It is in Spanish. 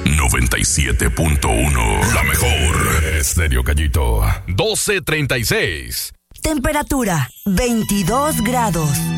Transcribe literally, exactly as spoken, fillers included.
noventa y siete punto uno. La mejor. Estéreo Gallito. doce treinta y seis. Temperatura veintidós grados.